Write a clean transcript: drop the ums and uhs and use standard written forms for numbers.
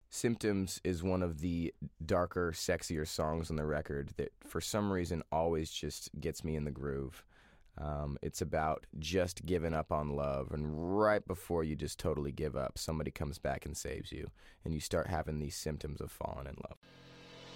Symptoms is one of the darker, sexier songs on the record that for some reason always just gets me in the groove. It's about just giving up on love, and right before you just totally give up, somebody comes back and saves you, and you start having these symptoms of falling in love.